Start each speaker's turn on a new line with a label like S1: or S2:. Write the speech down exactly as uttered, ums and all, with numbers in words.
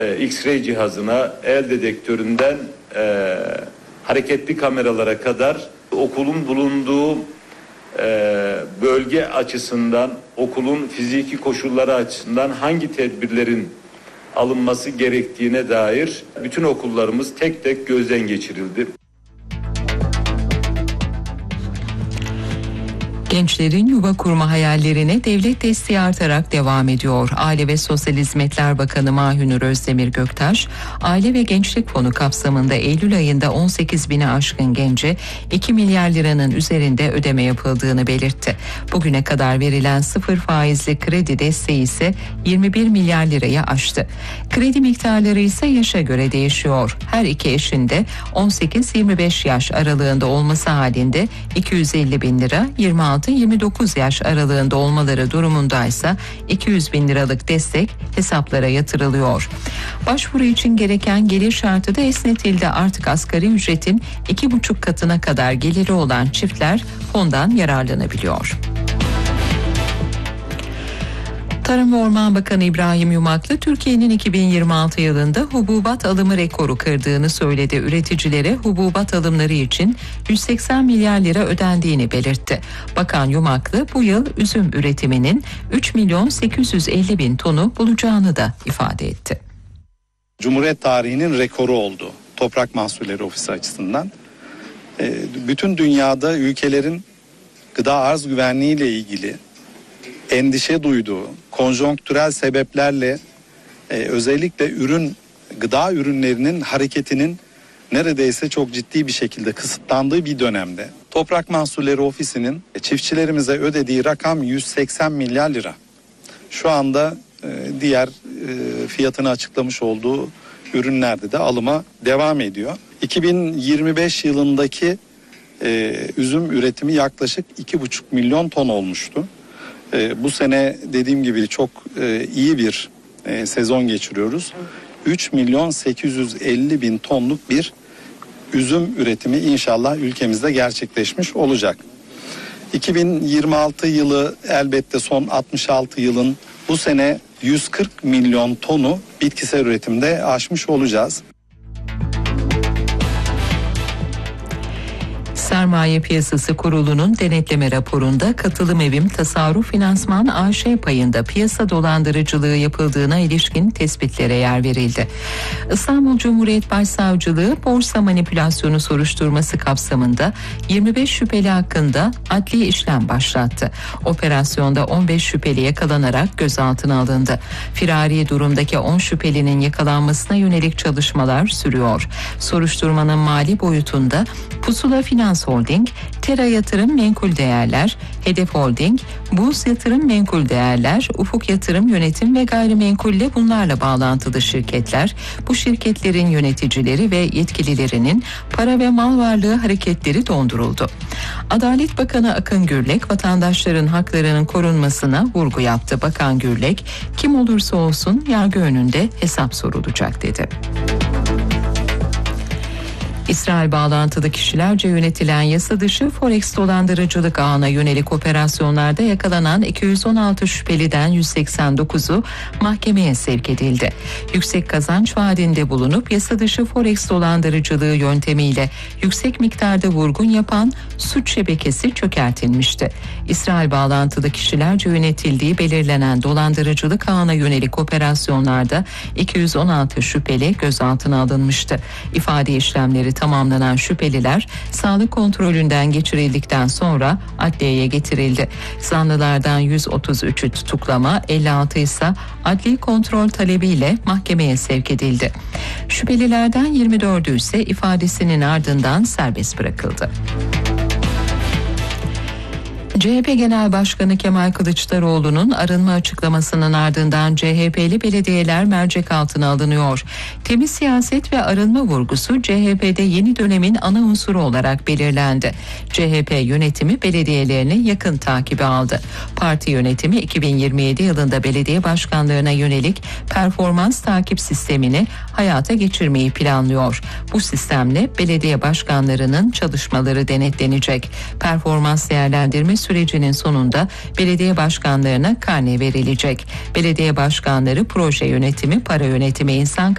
S1: X-ray cihazına, el dedektöründen e, hareketli kameralara kadar okulun bulunduğu e, bölge açısından, okulun fiziki koşulları açısından hangi tedbirlerin alınması gerektiğine dair bütün okullarımız tek tek gözden geçirildi.
S2: Gençlerin yuva kurma hayallerine devlet desteği artarak devam ediyor. Aile ve Sosyal Hizmetler Bakanı Mahünür Özdemir Göktaş, Aile ve Gençlik Fonu kapsamında Eylül ayında on sekiz bine aşkın gence iki milyar liranın üzerinde ödeme yapıldığını belirtti. Bugüne kadar verilen sıfır faizli kredi desteği ise yirmi bir milyar lirayı aştı. Kredi miktarları ise yaşa göre değişiyor. Her iki eşin de on sekiz yirmi beş yaş aralığında olması halinde iki yüz elli bin lira, yirmi altı yirmi dokuz yaş aralığında olmaları durumundaysa iki yüz bin liralık destek hesaplara yatırılıyor. Başvuru için gereken gelir şartı da esnetildi. Artık asgari ücretin iki buçuk katına kadar geliri olan çiftler fondan yararlanabiliyor. Tarım ve Orman Bakanı İbrahim Yumaklı, Türkiye'nin iki bin yirmi altı yılında hububat alımı rekoru kırdığını söyledi. Üreticilere hububat alımları için yüz seksen milyar lira ödendiğini belirtti. Bakan Yumaklı, bu yıl üzüm üretiminin üç milyon sekiz yüz elli bin tonu bulacağını da ifade etti.
S3: Cumhuriyet tarihinin rekoru oldu Toprak Mahsulleri Ofisi açısından. Bütün dünyada ülkelerin gıda arz güvenliği ile ilgili endişe duyduğu, konjonktürel sebeplerle e, özellikle ürün, gıda ürünlerinin hareketinin neredeyse çok ciddi bir şekilde kısıtlandığı bir dönemde Toprak Mahsulleri Ofisi'nin çiftçilerimize ödediği rakam yüz seksen milyar lira. Şu anda e, diğer e, fiyatını açıklamış olduğu ürünlerde de alıma devam ediyor. iki bin yirmi beş yılındaki e, üzüm üretimi yaklaşık iki buçuk milyon ton olmuştu. Ee, bu sene dediğim gibi çok e, iyi bir e, sezon geçiriyoruz. üç milyon sekiz yüz elli bin tonluk bir üzüm üretimi inşallah ülkemizde gerçekleşmiş olacak. iki bin yirmi altı yılı elbette son altmış altı yılın bu sene yüz kırk milyon tonu bitkisel üretimde aşmış olacağız.
S2: Sermaye Piyasası Kurulu'nun denetleme raporunda Katılım Evim Tasarruf Finansman A Ş payında piyasa dolandırıcılığı yapıldığına ilişkin tespitlere yer verildi. İstanbul Cumhuriyet Başsavcılığı borsa manipülasyonu soruşturması kapsamında yirmi beş şüpheli hakkında adli işlem başlattı. Operasyonda on beş şüpheli yakalanarak gözaltına alındı. Firari durumdaki on şüphelinin yakalanmasına yönelik çalışmalar sürüyor. Soruşturmanın mali boyutunda Pusula Finans Holding, Tera Yatırım Menkul Değerler, Hedef Holding, Buz Yatırım Menkul Değerler, Ufuk Yatırım Yönetim ve Gayrimenkulle bunlarla bağlantılı şirketler, bu şirketlerin yöneticileri ve yetkililerinin para ve mal varlığı hareketleri donduruldu. Adalet Bakanı Akın Gürlek, vatandaşların haklarının korunmasına vurgu yaptı. Bakan Gürlek, kim olursa olsun yargı önünde hesap sorulacak dedi. İsrail bağlantılı kişilerce yönetilen yasa dışı Forex dolandırıcılık ağına yönelik operasyonlarda yakalanan iki yüz on altı şüpheliden yüz seksen dokuzu mahkemeye sevk edildi. Yüksek kazanç vaadinde bulunup yasa dışı Forex dolandırıcılığı yöntemiyle yüksek miktarda vurgun yapan suç şebekesi çökertilmişti. İsrail bağlantılı kişilerce yönetildiği belirlenen dolandırıcılık ağına yönelik operasyonlarda iki yüz on altı şüpheli gözaltına alınmıştı. İfade işlemleri tamamlanan şüpheliler sağlık kontrolünden geçirildikten sonra adliyeye getirildi. Zanlılardan yüz otuz üçü tutuklama, elli altı ise adli kontrol talebiyle mahkemeye sevk edildi. Şüphelilerden yirmi dördü ise ifadesinin ardından serbest bırakıldı. C H P Genel Başkanı Kemal Kılıçdaroğlu'nun arınma açıklamasının ardından C H P'li belediyeler mercek altına alınıyor. Temiz siyaset ve arınma vurgusu C H P'de yeni dönemin ana unsuru olarak belirlendi. C H P yönetimi belediyelerini yakın takibe aldı. Parti yönetimi iki bin yirmi yedi yılında belediye başkanlarına yönelik performans takip sistemini hayata geçirmeyi planlıyor. Bu sistemle belediye başkanlarının çalışmaları denetlenecek. Performans değerlendirme sürecinin sonunda belediye başkanlarına karne verilecek. Belediye başkanları proje yönetimi, para yönetimi, insan